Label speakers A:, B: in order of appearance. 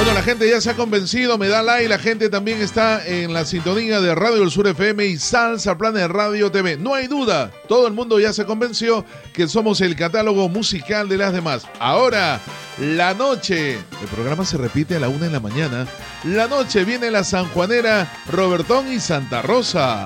A: Bueno, la gente ya se ha convencido, me da like, la gente también está en la sintonía de Radio del Sur FM y Salsa Planet Radio TV. No hay duda, todo el mundo ya se convenció que somos el catálogo musical de las demás. Ahora, la noche, el programa se repite a la 1 de la mañana. La noche viene la sanjuanera Robertón y Santa Rosa.